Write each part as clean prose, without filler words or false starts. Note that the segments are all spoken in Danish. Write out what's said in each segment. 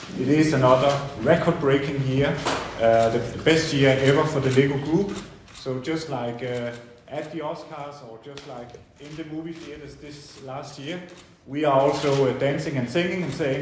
It is another record-breaking year, the best year ever for the LEGO Group. So just like at the Oscars or just like in the movie theaters this last year, we are also dancing and singing and saying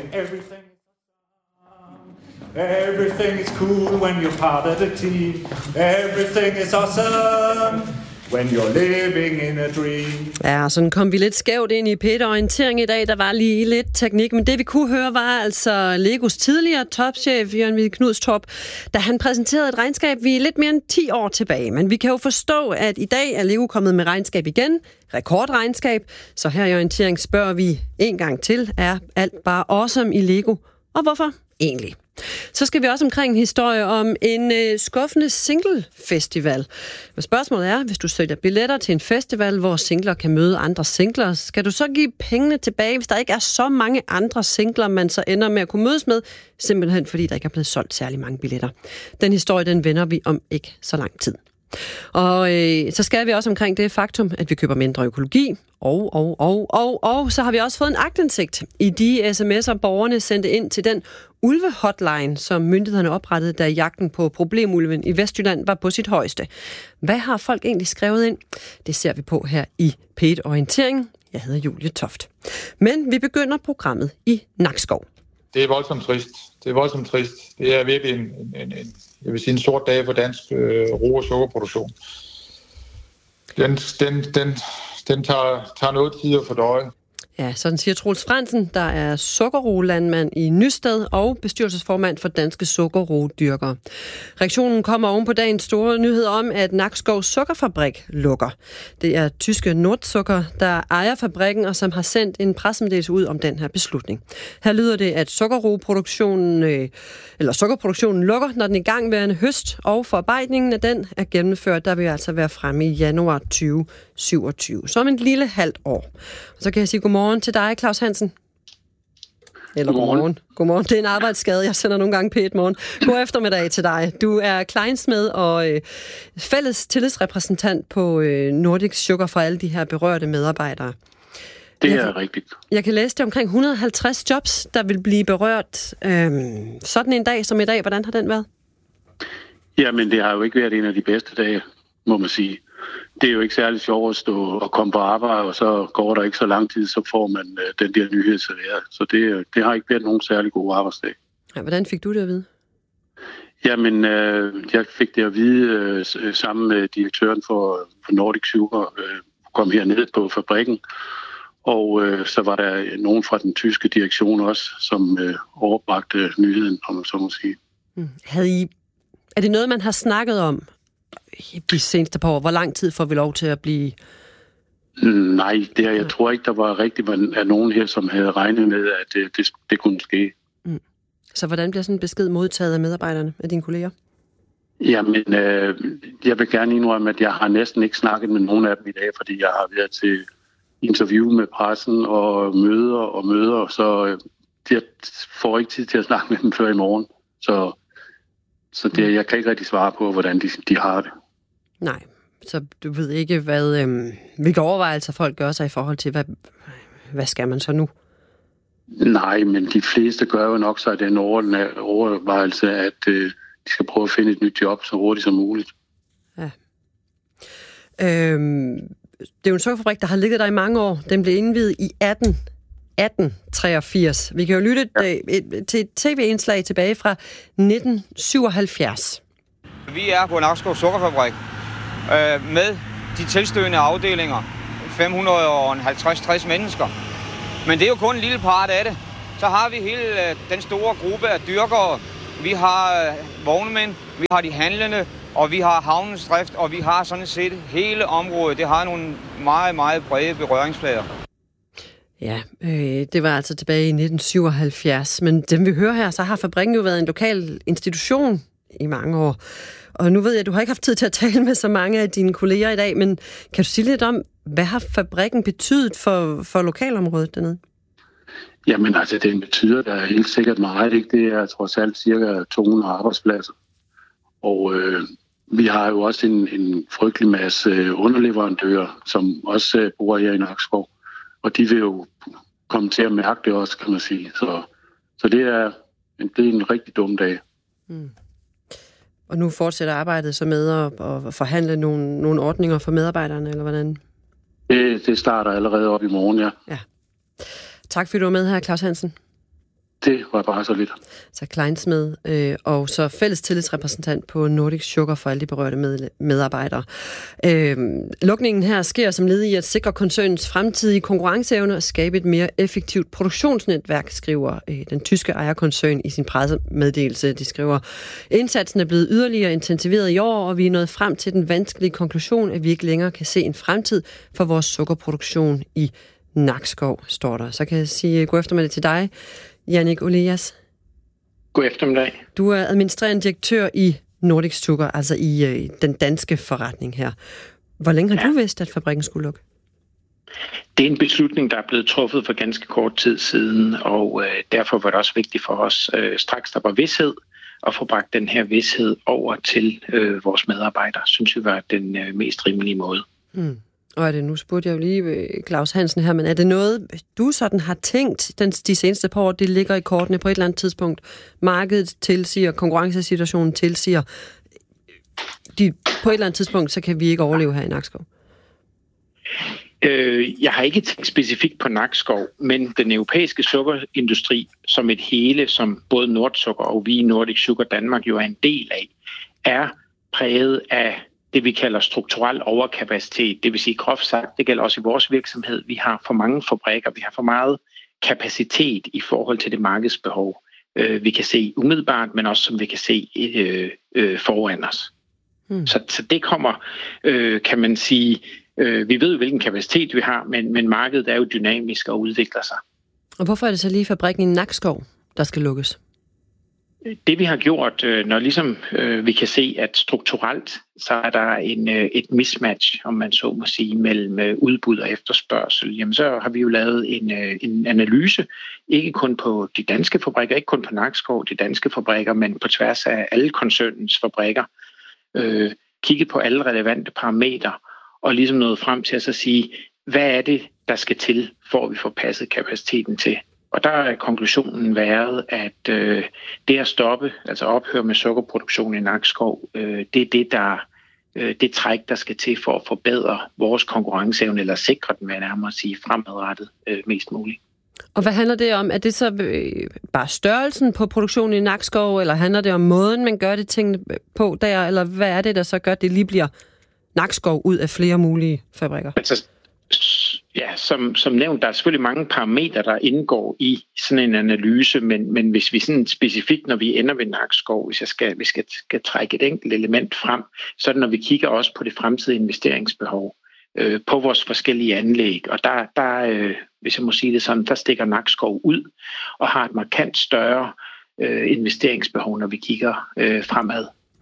everything is cool when you're part of the team. Everything is awesome when you're living in a dream. Ja, sådan kom vi lidt skævt ind i P1-orientering i dag. Der var lige lidt teknik, men det vi kunne høre var altså Legos tidligere topchef, Jørgen Vig Knudstrup, da han præsenterede et regnskab, vi er lidt mere end 10 år tilbage. Men vi kan jo forstå, at i dag er Lego kommet med regnskab igen. Rekordregnskab. Så her i orientering spørger vi en gang til, er alt bare awesome i Lego? Og hvorfor egentlig? Så skal vi også omkring en historie om en skuffende single-festival. Men spørgsmålet er, hvis du sælger billetter til en festival, hvor singler kan møde andre singler, skal du så give pengene tilbage, hvis der ikke er så mange andre singler, man så ender med at kunne mødes med, simpelthen fordi der ikke er blevet solgt særlig mange billetter. Den historie, den vender vi om ikke så lang tid. Og så skal vi også omkring det faktum, at vi køber mindre økologi, og så har vi også fået en aktindsigt i de sms'er, borgerne sendte ind til den ulvehotline, som myndighederne oprettede, da jagten på problemulven i Vestjylland var på sit højeste. Hvad har folk egentlig skrevet ind? Det ser vi på her i P1 Orientering. Jeg hedder Julie Toft. Men vi begynder programmet i Nakskov. Det er voldsomt trist. Det er virkelig en sort dag for dansk ro- og sukkerproduktion. Den tager noget tid at fordøje. Ja, sådan siger Troels Frandsen, der er sukkerroelandmand i Nysted og bestyrelsesformand for Danske Sukkerroedyrkere. Reaktionen kommer oven på dagens store nyhed om, at Nakskov Sukkerfabrik lukker. Det er tyske Nordzucker, der ejer fabrikken og som har sendt en pressemeddelelse ud om den her beslutning. Her lyder det, at sukkerproduktionen lukker, når den igangværende høst og forarbejdningen af den er gennemført. Der vil altså være fremme i januar 2027. Så om et lille halvt år. Og så kan jeg sige godmorgen til dig, Claus Hansen. Eller godmorgen. Det er en arbejdsskade. Jeg sender nogle gange P1 morgen. God eftermiddag til dig. Du er kleinsmed og fælles tillidsrepræsentant på Nordic Sugar for alle de her berørte medarbejdere. Det er rigtigt. Jeg kan læse det omkring 150 jobs, der vil blive berørt. Sådan en dag som i dag, hvordan har den været? Jamen, det har jo ikke været en af de bedste dage, må man sige. Det er jo ikke særlig sjovt at stå og komme på arbejde, og så går der ikke så lang tid, så får man den der nyhed serveret. Så det har ikke været nogen særlig god arbejdsdag. Ja, hvordan fik du det at vide? Jamen, jeg fik det at vide sammen med direktøren for Nordic Sugar, kom herned på fabrikken. Og så var der nogen fra den tyske direktion også, som overbragte nyheden, om man så må sige. Er det noget, man har snakket om de seneste par år? Hvor lang tid får vi lov til at blive? Nej, jeg tror ikke, der var rigtig nogen her, som havde regnet med, at det kunne ske. Så hvordan bliver sådan en besked modtaget af medarbejderne, af dine kolleger? Jamen, jeg vil gerne indrømme, at jeg har næsten ikke snakket med nogen af dem i dag, fordi jeg har været til interview med pressen og møder, så jeg får ikke tid til at snakke med dem før i morgen. Så jeg kan ikke rigtig svare på, hvordan de har det. Nej, så du ved ikke, hvilke overvejelser folk gør sig i forhold til, hvad skal man så nu? Nej, men de fleste gør jo nok så den overvejelse, at de skal prøve at finde et nyt job så hurtigt som muligt. Ja. Det er jo en sukkerfabrik, der har ligget der i mange år. Den blev indviet i 1883. Vi kan jo lytte til et tv-indslag tilbage fra 1977. Vi er på Nakskov Sukkerfabrik med de tilstødende afdelinger. 550-60 mennesker. Men det er jo kun en lille part af det. Så har vi hele den store gruppe af dyrkere. Vi har vognmænd, vi har de handlende, og vi har havnens drift, og vi har sådan set hele området. Det har nogle meget, meget brede berøringsflader. Ja, det var altså tilbage i 1977. Men dem vi hører her, så har fabrikken jo været en lokal institution i mange år. Og nu ved jeg, at du har ikke haft tid til at tale med så mange af dine kolleger i dag, men kan du sige lidt om, hvad har fabrikken betydet for lokalområdet dernede? Jamen altså, den betyder da helt sikkert meget, ikke? Det er trods alt cirka 200 arbejdspladser. Og vi har jo også en frygtelig masse underleverandører, som også bor her i Nakskov. Og de vil jo komme til at mærke det også, kan man sige. Så det det er en rigtig dum dag. Mm. Og nu fortsætter arbejdet så med at forhandle nogle ordninger for medarbejderne, eller hvordan? Det starter allerede op i morgen, ja. Ja. Tak fordi du var med her, Claus Hansen. Det var bare så lidt. Så Kleinsmed, og så fælles tillidsrepræsentant på Nordic Sugar for alle de berørte medarbejdere. Lukningen her sker som led i at sikre koncernens fremtidige konkurrenceevne og skabe et mere effektivt produktionsnetværk, skriver den tyske ejerkoncern i sin pressemeddelelse. De skriver, indsatsen er blevet yderligere intensiveret i år, og vi er nået frem til den vanskelige konklusion, at vi ikke længere kan se en fremtid for vores sukkerproduktion i Nakskov, står der. Så kan jeg sige god eftermiddag til dig, Jannik Oleas. God eftermiddag. Du er administrerende direktør i Nordic Sugar, altså i den danske forretning her. Hvor længe har du vidst, at fabrikken skulle lukke? Det er en beslutning, der er blevet truffet for ganske kort tid siden, og derfor var det også vigtigt for os, straks der var vished, at få bragt den her vished over til vores medarbejdere, synes vi var den mest rimelige måde. Mm. Og er det, nu spurgte jeg jo lige Claus Hansen her, men er det noget, du sådan har tænkt de seneste par år, det ligger i kortene på et eller andet tidspunkt? Markedet tilsiger, konkurrencesituationen tilsiger, på et eller andet tidspunkt, så kan vi ikke overleve her i Nakskov? Jeg har ikke tænkt specifikt på Nakskov, men den europæiske sukkerindustri som et hele, som både Nordsukker og vi i Nordic Sugar Danmark jo er en del af, er præget af det, vi kalder strukturel overkapacitet. Det vil sige groft sagt, det gælder også i vores virksomhed. Vi har for mange fabrikker, vi har for meget kapacitet i forhold til det markedsbehov, vi kan se umiddelbart, men også som vi kan se foran os. Så det kommer, kan man sige, vi ved hvilken kapacitet vi har, men markedet er jo dynamisk og udvikler sig. Og hvorfor er det så lige fabrikken i Nakskov, der skal lukkes? Det vi har gjort, når ligesom vi kan se, at strukturelt så er der et mismatch, om man så må sige, mellem udbud og efterspørgsel, jamen så har vi jo lavet en analyse, ikke kun på de danske fabrikker, ikke kun på Nakskov, de danske fabrikker, men på tværs af alle koncernens fabrikker, kigget på alle relevante parametre og ligesom nået frem til at så sige, hvad er det, der skal til, for at vi får passet kapaciteten til. Og der er konklusionen været, at det at stoppe, altså ophøre med sukkerproduktion i Nakskov, det er det træk, der skal til for at forbedre vores konkurrenceevne, eller sikre den, vil jeg nærmere sige, fremadrettet mest muligt. Og hvad handler det om? Er det så bare størrelsen på produktionen i Nakskov, eller handler det om måden, man gør det tingene på der, eller hvad er det, der så gør, at det lige bliver Nakskov ud af flere mulige fabrikker? Altså, ja, som nævnt, der er selvfølgelig mange parametre, der indgår i sådan en analyse, men hvis vi sådan specifikt, når vi ender ved Nakskov, hvis vi skal trække et enkelt element frem, så er det, når vi kigger også på det fremtidige investeringsbehov på vores forskellige anlæg. Og der hvis jeg må sige det sådan, der stikker Nakskov ud og har et markant større investeringsbehov, når vi kigger fremad.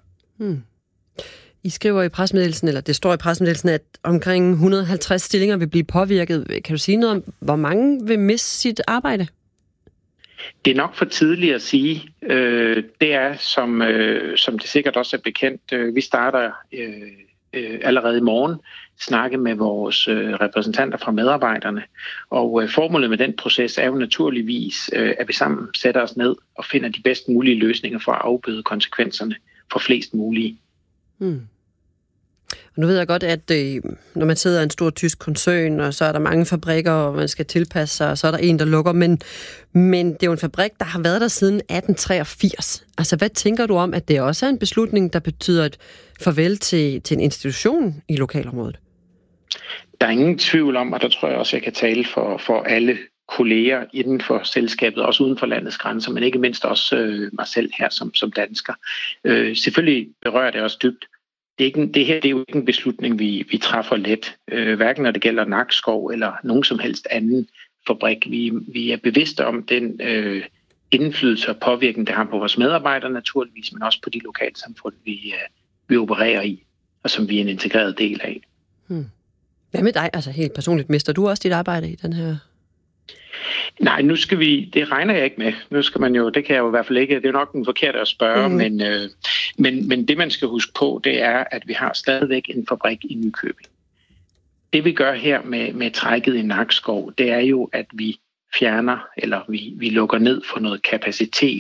I skriver i pressemeddelelsen, eller det står i pressemeddelelsen, at omkring 150 stillinger vil blive påvirket. Kan du sige noget om, hvor mange vil miste sit arbejde? Det er nok for tidligt at sige. Det er, som det sikkert også er bekendt, vi starter allerede i morgen snakke med vores repræsentanter fra medarbejderne. Og formålet med den proces er jo naturligvis, at vi sammen sætter os ned og finder de bedst mulige løsninger for at afbøde konsekvenserne for flest mulige. Og nu ved jeg godt, at når man sidder i en stor tysk koncern, og så er der mange fabrikker, og man skal tilpasse sig, og så er der en, der lukker. Men det er jo en fabrik, der har været der siden 1883. Altså, hvad tænker du om, at det også er en beslutning, der betyder et farvel til en institution i lokalområdet? Der er ingen tvivl om, og der tror jeg også, jeg kan tale for alle kolleger inden for selskabet, også uden for landets grænser, men ikke mindst også mig selv her som dansker. Selvfølgelig berører det også dybt. Det her det er jo ikke en beslutning, vi træffer let, hverken når det gælder Nakskov eller nogen som helst anden fabrik. Vi er bevidste om den indflydelse og påvirkning, det har på vores medarbejdere naturligvis, men også på de lokalsamfund, vi opererer i, og som vi er en integreret del af. Hvad med dig? Altså helt personligt, mister du også dit arbejde i den her? Nej, det regner jeg ikke med. Nu skal man jo, det kan jeg jo i hvert fald ikke, det er nok den forkerte at spørge, men det man skal huske på, det er, at vi har stadigvæk en fabrik i Nykøbing. Det vi gør her med trækket i Nakskov, det er jo, at vi fjerner, eller vi lukker ned for noget kapacitet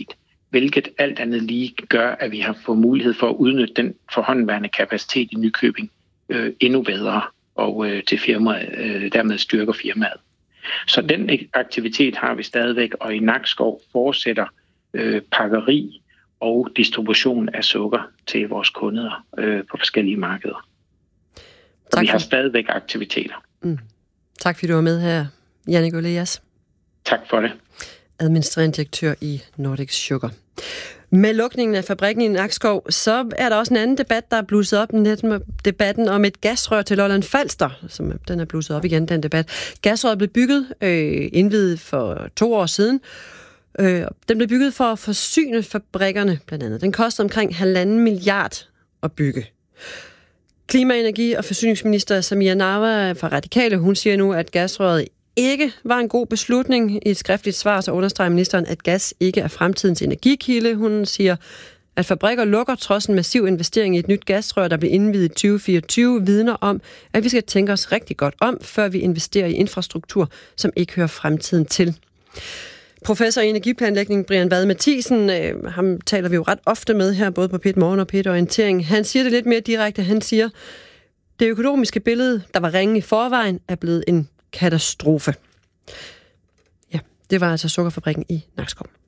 hvilket alt andet lige gør, at vi har fået mulighed for at udnytte den forhåndenværende kapacitet i Nykøbing endnu bedre, og til firmaet, dermed styrker firmaet. Så den aktivitet har vi stadigvæk, og i Nakskov fortsætter pakkeri og distribution af sukker til vores kunder på forskellige markeder. Så vi har stadigvæk aktiviteter. Tak fordi du var med her, Jannik Oleas. Tak for det. Administrerende direktør i Nordic Sugar. Med lukningen af fabrikken i Nakskov, så er der også en anden debat, der er blusset op. Debatten om et gasrør til Lolland Falster, som den er blusset op igen, den debat. Gasrøret blev bygget, indviet for 2 år siden. Den blev bygget for at forsyne fabrikkerne, blandt andet. Den koster omkring 1,5 milliard at bygge. Klima-, energi- og forsyningsminister Samira Nawa fra Radikale, hun siger nu, at gasrøret ikke var en god beslutning. I et skriftligt svar så understreger ministeren, at gas ikke er fremtidens energikilde. Hun siger, at fabrikker lukker trods en massiv investering i et nyt gasrør, der blev indviet i 2024, vidner om, at vi skal tænke os rigtig godt om, før vi investerer i infrastruktur, som ikke hører fremtiden til. Professor i energiplanlægning Brian Vad Mathisen, ham taler vi jo ret ofte med her, både på P1 Morgen og P1 Orientering. Han siger det lidt mere direkte. Han siger, det økonomiske billede, der var ringe i forvejen, er blevet en katastrofe. Ja, det var altså sukkerfabrikken i Nakskov.